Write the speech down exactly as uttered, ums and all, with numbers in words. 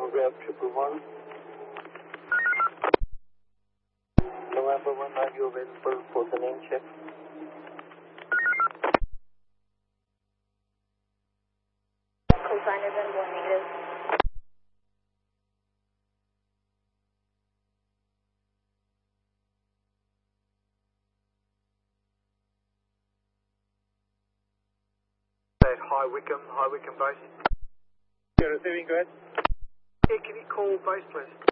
grab triple one. November one, are you available for the name check? Cosine November one negative. Hi Wickham, hi Wickham base. You're receiving, go ahead. Yeah, can you call base please?